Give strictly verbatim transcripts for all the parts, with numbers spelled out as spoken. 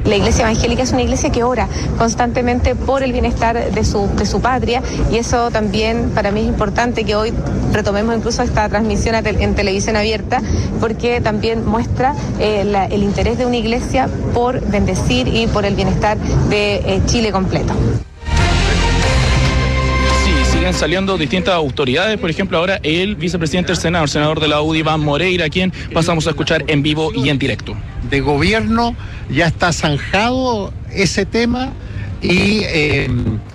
La iglesia evangélica es una iglesia que ora constantemente por el bienestar de su, de su patria, y eso también para mí es importante que hoy retomemos incluso esta transmisión en televisión abierta, porque también muestra eh, la, el interés de una iglesia por bendecir y por el bienestar de eh, Chile completo. Siguen saliendo distintas autoridades, por ejemplo ahora el vicepresidente del Senado, el senador de la U D I, Iván Moreira, a quien pasamos a escuchar en vivo y en directo. De gobierno ya está zanjado ese tema y eh,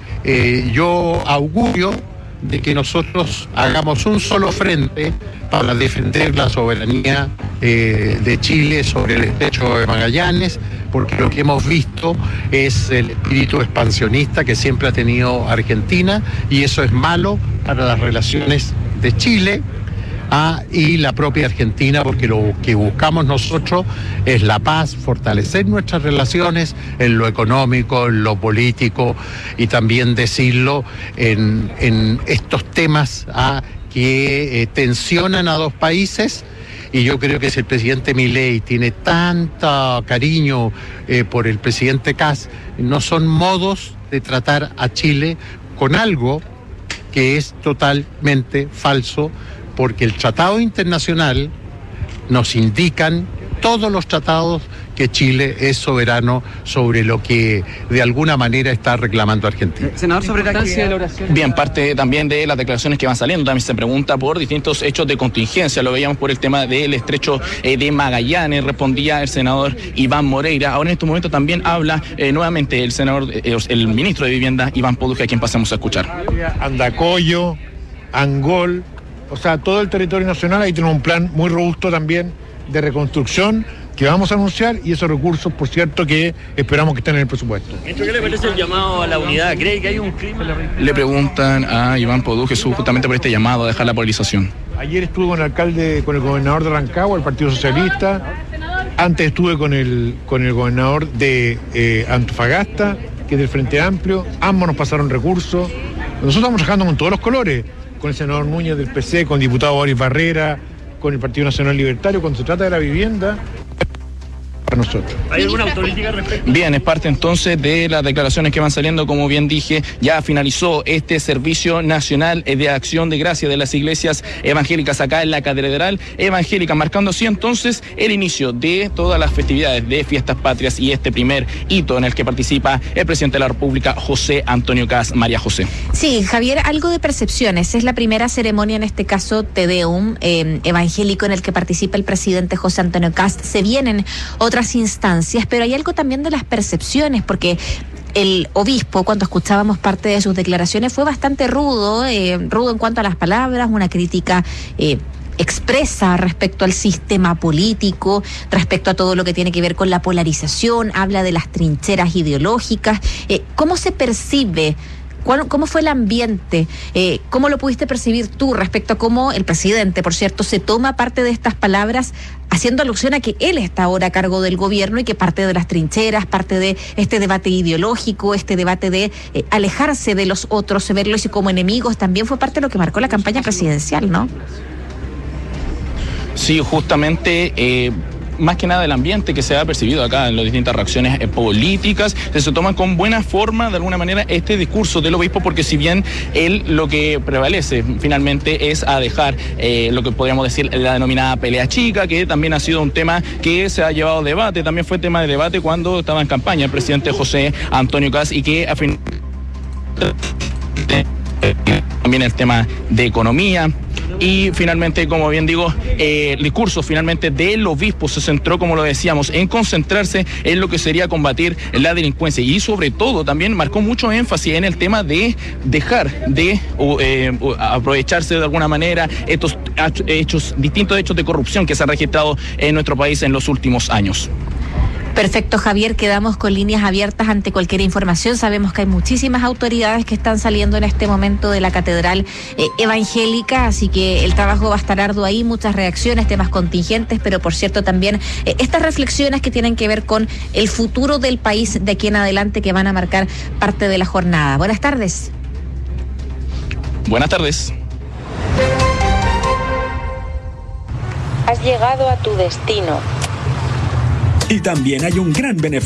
eh, yo augurio de que nosotros hagamos un solo frente para defender la soberanía eh, de Chile sobre el estrecho de Magallanes, porque lo que hemos visto es el espíritu expansionista que siempre ha tenido Argentina, y eso es malo para las relaciones de Chile ah, y la propia Argentina, porque lo que buscamos nosotros es la paz, fortalecer nuestras relaciones en lo económico, en lo político, y también decirlo en, en estos temas ah, que eh, tensionan a dos países. Y yo creo que si el presidente Milei tiene tanto cariño eh, por el presidente Kast, no son modos de tratar a Chile con algo que es totalmente falso, porque el tratado internacional nos indican, todos los tratados, que Chile es soberano sobre lo que de alguna manera está reclamando Argentina. Senador, sobre la importancia de la oración. Bien, parte también de las declaraciones que van saliendo, también se pregunta por distintos hechos de contingencia, lo veíamos por el tema del estrecho eh, de Magallanes, respondía el senador Iván Moreira. Ahora en estos momentos también habla eh, nuevamente el senador, eh, el ministro de Vivienda, Iván Poduje, a quien pasamos a escuchar. Andacollo, Angol, o sea, todo el territorio nacional, ahí tenemos un plan muy robusto también de reconstrucción que vamos a anunciar, y esos recursos, por cierto, que esperamos que estén en el presupuesto. ¿Qué le parece el llamado a la unidad? ¿Cree que hay un crimen? Le preguntan a Iván Poduje justamente por este llamado a dejar la polarización. Ayer estuve con el alcalde, con el gobernador de Rancagua, el Partido Socialista. Antes estuve con el, con el gobernador de eh, Antofagasta, que es del Frente Amplio. Ambos nos pasaron recursos. Nosotros estamos trabajando con todos los colores, con el senador Núñez del P C, con el diputado Boris Barrera, con el Partido Nacional Libertario, cuando se trata de la vivienda. Para nosotros. ¿Hay alguna autopolítica respecto? Bien, es parte entonces de las declaraciones que van saliendo. Como bien dije, ya finalizó este Servicio Nacional de Acción de Gracia de las Iglesias Evangélicas acá en la Catedral Evangélica, marcando así entonces el inicio de todas las festividades de Fiestas Patrias y este primer hito en el que participa el presidente de la República, José Antonio Kast. María José. Sí, Javier, algo de percepciones. Es la primera ceremonia, en este caso Te Deum, eh, evangélico, en el que participa el presidente José Antonio Kast. Se vienen otras instancias, pero hay algo también de las percepciones, porque el obispo, cuando escuchábamos parte de sus declaraciones, fue bastante rudo, eh, rudo en cuanto a las palabras, una crítica eh, expresa respecto al sistema político, respecto a todo lo que tiene que ver con la polarización, habla de las trincheras ideológicas. Eh, ¿Cómo se percibe? ¿Cómo fue el ambiente? Eh, ¿Cómo lo pudiste percibir tú respecto a cómo el presidente, por cierto, se toma parte de estas palabras haciendo alusión a que él está ahora a cargo del gobierno y que parte de las trincheras, parte de este debate ideológico, este debate de eh, alejarse de los otros, verlos como enemigos, también fue parte de lo que marcó la campaña presidencial, ¿no? Sí, justamente... Eh... más que nada el ambiente que se ha percibido acá en las distintas reacciones eh, políticas, se, se toma con buena forma de alguna manera este discurso del obispo, porque si bien él lo que prevalece finalmente es a dejar eh, lo que podríamos decir la denominada pelea chica, que también ha sido un tema que se ha llevado a debate, también fue tema de debate cuando estaba en campaña el presidente José Antonio Kast, y que a fin también el tema de economía. Y finalmente, como bien digo, eh, el discurso finalmente del obispo se centró, como lo decíamos, en concentrarse en lo que sería combatir la delincuencia, y sobre todo también marcó mucho énfasis en el tema de dejar de eh, aprovecharse de alguna manera estos hechos, distintos hechos de corrupción que se han registrado en nuestro país en los últimos años. Perfecto, Javier, quedamos con líneas abiertas ante cualquier información. Sabemos que hay muchísimas autoridades que están saliendo en este momento de la Catedral eh, Evangélica, así que el trabajo va a estar arduo ahí, muchas reacciones, temas contingentes, pero por cierto también eh, estas reflexiones que tienen que ver con el futuro del país de aquí en adelante, que van a marcar parte de la jornada. Buenas tardes. Buenas tardes. Has llegado a tu destino. Y también hay un gran beneficio